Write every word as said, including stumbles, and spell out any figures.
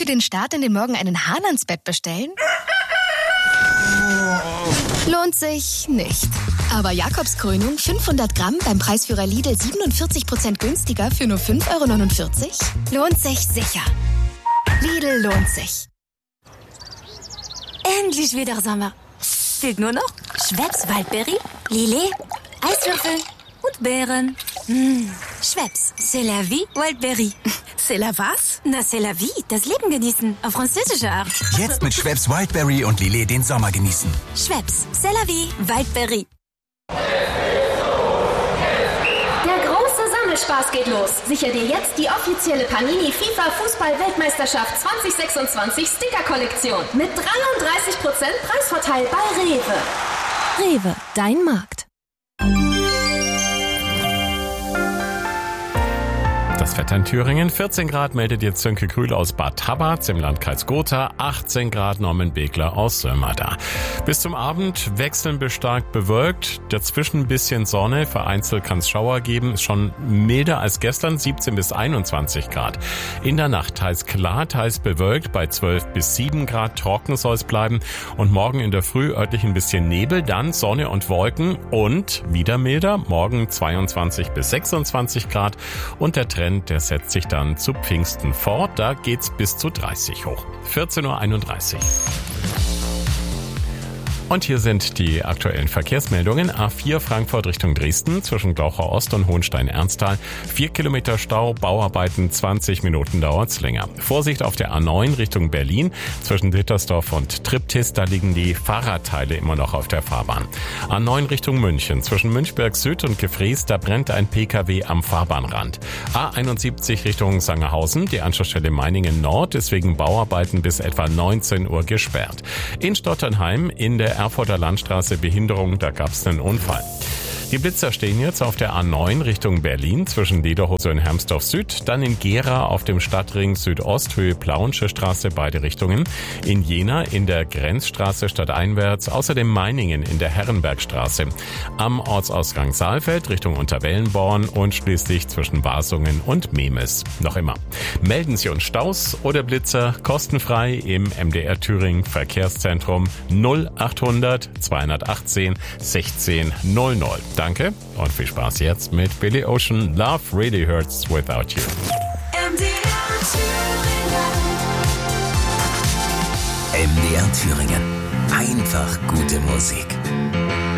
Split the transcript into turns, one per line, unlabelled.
für den Start in den Morgen einen Hahn ans Bett bestellen? Lohnt sich nicht. Aber Jakobskrönung fünfhundert Gramm beim Preisführer Lidl siebenundvierzig Prozent günstiger für nur fünf Euro neunundvierzig? Lohnt sich sicher. Lidl lohnt sich.
Endlich wieder Sommer. Fehlt nur noch Schweppes Waldbeere, Lillet, Eiswürfel und Beeren. Mmh. Schweppes, c'est la vie Wildberry.
C'est la was?
Na, c'est la vie, das Leben genießen, auf französische Art.
Jetzt mit Schweppes Wildberry und Lillet den Sommer genießen.
Schweppes, c'est la vie Wildberry.
Der große Sammelspaß geht los. Sicher dir jetzt die offizielle Panini FIFA Fußball-Weltmeisterschaft zwanzig sechsundzwanzig Sticker-Kollektion mit dreiunddreißig Prozent Preisvorteil bei Rewe.
Rewe, dein Markt.
Das Wetter in Thüringen. vierzehn Grad meldet jetzt Sönke Krühl aus Bad Tabatz im Landkreis Gotha. achtzehn Grad Norman Begler aus Sömmerda. Bis zum Abend wechseln bis stark bewölkt. Dazwischen ein bisschen Sonne. Vereinzelt kann es Schauer geben. Ist schon milder als gestern. siebzehn bis einundzwanzig Grad. In der Nacht teils klar, teils bewölkt. Bei zwölf bis sieben Grad trocken soll es bleiben. Und morgen in der Früh örtlich ein bisschen Nebel. Dann Sonne und Wolken und wieder milder. Morgen zweiundzwanzig bis sechsundzwanzig Grad. Und der Trend, der setzt sich dann zu Pfingsten fort. Da geht's bis zu dreißig hoch. vierzehn Uhr einunddreißig. Und hier sind die aktuellen Verkehrsmeldungen. A vier Frankfurt Richtung Dresden zwischen Glauchau Ost und Hohenstein-Ernsthal. Vier Kilometer Stau, Bauarbeiten, zwanzig Minuten dauert's länger. Vorsicht auf der A neun Richtung Berlin zwischen Dittersdorf und Triptis. Da liegen die Fahrradteile immer noch auf der Fahrbahn. A neun Richtung München zwischen Münchberg Süd und Gefrees. Da brennt ein Pkw am Fahrbahnrand. A einundsiebzig Richtung Sangerhausen. Die Anschlussstelle Meiningen Nord ist wegen Bauarbeiten bis etwa neunzehn Uhr gesperrt. In Stotternheim in der Erfurter Landstraße Behinderung, da gab es einen Unfall. Die Blitzer stehen jetzt auf der A neun Richtung Berlin zwischen Lederhose und Hermsdorf Süd, dann in Gera auf dem Stadtring Südost, Höhe Plauensche Straße, beide Richtungen, in Jena in der Grenzstraße stadteinwärts, außerdem Meiningen in der Herrenbergstraße, am Ortsausgang Saalfeld Richtung Unterwellenborn und schließlich zwischen Basungen und Memes. Noch immer. Melden Sie uns Staus oder Blitzer kostenfrei im M D R Thüringen Verkehrszentrum null achthundert zweihundertachtzehn sechzehn null null. Danke und viel Spaß jetzt mit Billy Ocean. Love really hurts without you.
M D R Thüringen.
M D R Thüringen. Einfach gute Musik.